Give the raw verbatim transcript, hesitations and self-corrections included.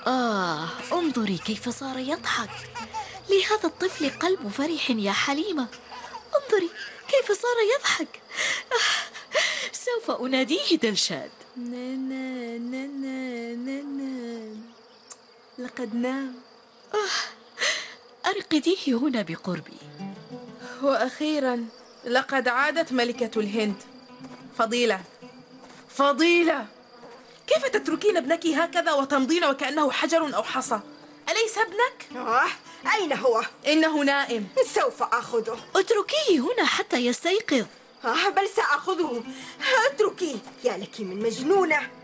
آه، انظري كيف صار يضحك. لهذا الطفل قلب فرح يا حليمة. انظري كيف صار يضحك. آه، سوف أناديه دلشاد. نانا نانا نانا، لقد نام. أرقديه هنا بقربي. وأخيرا لقد عادت ملكة الهند. فضيلة، فضيلة، كيف تتركين ابنك هكذا وتمضين وكأنه حجر أو حصى؟ أليس ابنك؟ آه، أين هو؟ إنه نائم. سوف أخذه. اتركيه هنا حتى يستيقظ. آه، بل سأخذه. اتركيه، يا لك من مجنونة.